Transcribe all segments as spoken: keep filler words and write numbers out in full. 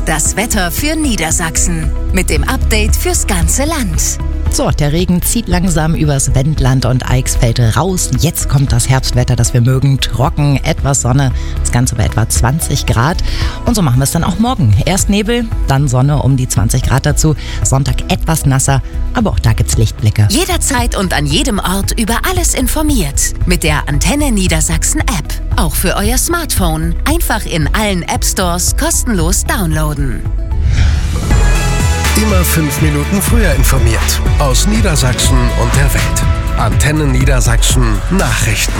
Das Wetter für Niedersachsen mit dem Update fürs ganze Land. So, der Regen zieht langsam übers Wendland und Eichsfeld raus. Jetzt kommt das Herbstwetter, das wir mögen. Trocken, etwas Sonne, das Ganze bei etwa zwanzig Grad. Und so machen wir es dann auch morgen. Erst Nebel, dann Sonne um die zwanzig Grad dazu. Sonntag etwas nasser, aber auch da gibt's Lichtblicke. Jederzeit und an jedem Ort über alles informiert. Mit der Antenne Niedersachsen App. Auch für euer Smartphone. Einfach in allen App Stores kostenlos downloaden. Immer fünf Minuten früher informiert. Aus Niedersachsen und der Welt. Antenne Niedersachsen Nachrichten.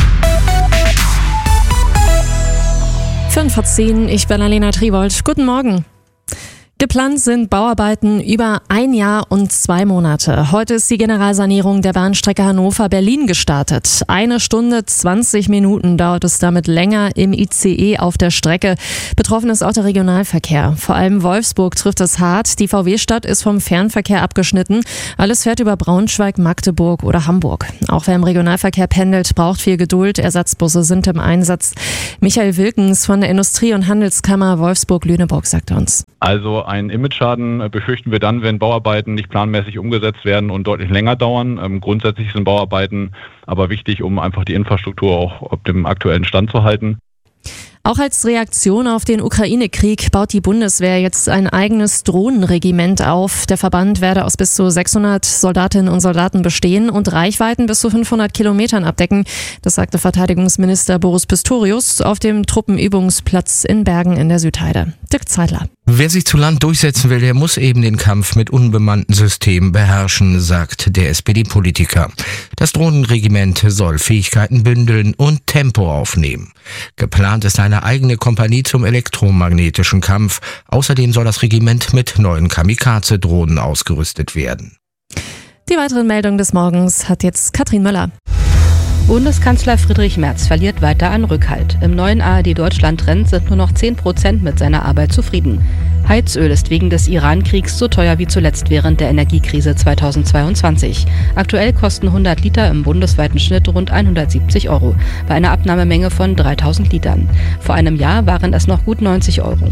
fünf vor zehn, ich bin Alena Tribold. Guten Morgen. Geplant sind Bauarbeiten über ein Jahr und zwei Monate. Heute ist die Generalsanierung der Bahnstrecke Hannover-Berlin gestartet. Eine Stunde, zwanzig Minuten dauert es damit länger im I C E auf der Strecke. Betroffen ist auch der Regionalverkehr. Vor allem Wolfsburg trifft es hart. Die V W-Stadt ist vom Fernverkehr abgeschnitten. Alles fährt über Braunschweig, Magdeburg oder Hamburg. Auch wer im Regionalverkehr pendelt, braucht viel Geduld. Ersatzbusse sind im Einsatz. Michael Wilkens von der Industrie- und Handelskammer Wolfsburg-Lüneburg sagt uns. Also einen Imageschaden befürchten wir dann, wenn Bauarbeiten nicht planmäßig umgesetzt werden und deutlich länger dauern. Ähm, grundsätzlich sind Bauarbeiten aber wichtig, um einfach die Infrastruktur auch auf dem aktuellen Stand zu halten. Auch als Reaktion auf den Ukraine-Krieg baut die Bundeswehr jetzt ein eigenes Drohnenregiment auf. Der Verband werde aus bis zu sechshundert Soldatinnen und Soldaten bestehen und Reichweiten bis zu fünfhundert Kilometern abdecken. Das sagte Verteidigungsminister Boris Pistorius auf dem Truppenübungsplatz in Bergen in der Südheide. Dirk Zeidler. Wer sich zu Land durchsetzen will, der muss eben den Kampf mit unbemannten Systemen beherrschen, sagt der S P D-Politiker. Das Drohnenregiment soll Fähigkeiten bündeln und Tempo aufnehmen. Geplant ist eine eigene Kompanie zum elektromagnetischen Kampf. Außerdem soll das Regiment mit neuen Kamikaze-Drohnen ausgerüstet werden. Die weiteren Meldungen des Morgens hat jetzt Katrin Möller. Bundeskanzler Friedrich Merz verliert weiter an Rückhalt. Im neuen A R D-Deutschland-Trend sind nur noch zehn Prozent mit seiner Arbeit zufrieden. Heizöl ist wegen des Iran-Kriegs so teuer wie zuletzt während der Energiekrise zweitausendzweiundzwanzig. Aktuell kosten hundert Liter im bundesweiten Schnitt rund hundertsiebzig Euro, bei einer Abnahmemenge von dreitausend Litern. Vor einem Jahr waren es noch gut neunzig Euro.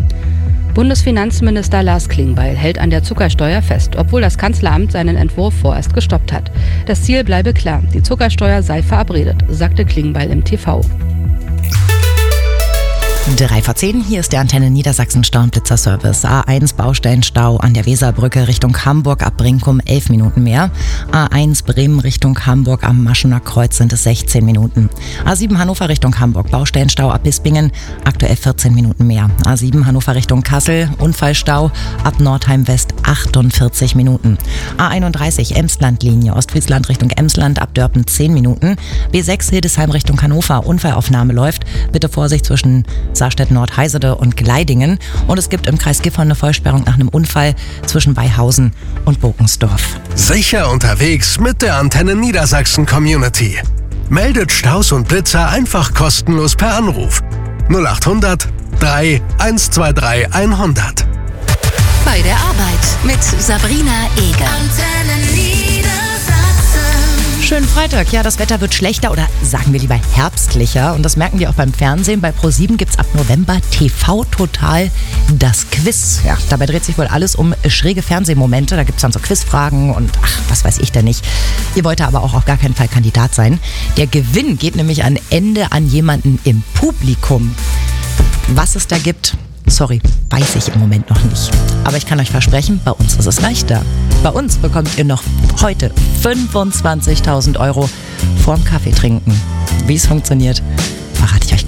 Bundesfinanzminister Lars Klingbeil hält an der Zuckersteuer fest, obwohl das Kanzleramt seinen Entwurf vorerst gestoppt hat. Das Ziel bleibe klar, die Zuckersteuer sei verabredet, sagte Klingbeil im T V. drei vor zehn, hier ist der Antenne Niedersachsen Stau- und Blitzerservice. A eins Baustellenstau an der Weserbrücke Richtung Hamburg ab Brinkum elf Minuten mehr. A eins Bremen Richtung Hamburg am Maschener Kreuz sind es sechzehn Minuten. A sieben Hannover Richtung Hamburg Baustellenstau ab Bispingen aktuell vierzehn Minuten mehr. A sieben Hannover Richtung Kassel Unfallstau ab Nordheim West achtundvierzig Minuten. A einunddreißig Emslandlinie Ostfriesland Richtung Emsland ab Dörpen zehn Minuten. B sechs Hildesheim Richtung Hannover Unfallaufnahme läuft. Bitte Vorsicht zwischen Saarstedt-Nord-Heisede und Gleidingen. Und es gibt im Kreis Gifhorn eine Vollsperrung nach einem Unfall zwischen Weihausen und Bogensdorf. Sicher unterwegs mit der Antenne Niedersachsen Community. Meldet Staus und Blitzer einfach kostenlos per Anruf. null achthundert drei eins zwei drei hundert. Bei der Arbeit mit Sabrina Eger. Antenne Niedersachsen. Schönen Freitag. Ja, das Wetter wird schlechter oder sagen wir lieber herbstlicher. Und das merken wir auch beim Fernsehen. Bei ProSieben gibt's ab November T V Total das Quiz. Ja, dabei dreht sich wohl alles um schräge Fernsehmomente. Da gibt's dann so Quizfragen und ach, was weiß ich denn nicht. Ihr wollt aber auch auf gar keinen Fall Kandidat sein. Der Gewinn geht nämlich am Ende an jemanden im Publikum. Was es da gibt, sorry, weiß ich im Moment noch nicht. Aber ich kann euch versprechen, bei uns ist es leichter. Bei uns bekommt ihr noch heute fünfundzwanzigtausend Euro vorm Kaffee trinken. Wie es funktioniert, verrate ich euch